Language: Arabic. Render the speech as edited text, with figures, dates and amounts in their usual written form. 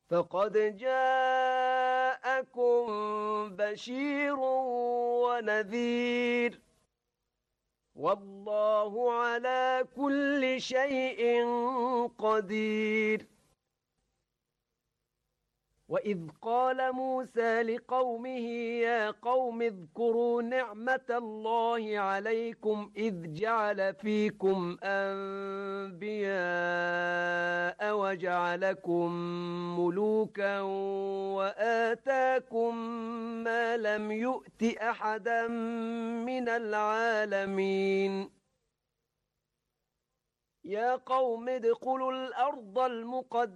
فقد جاءكم بشير ونذير والله على كل شيء قدير وإذ قال موسى لقومه يا قوم اذكروا نعمة الله عليكم إذ جعل فيكم أنبياء وجعلكم ملوكا وآتاكم ما لم يؤت أحدا من العالمين يا قوم ادخلوا الأرض المقدسة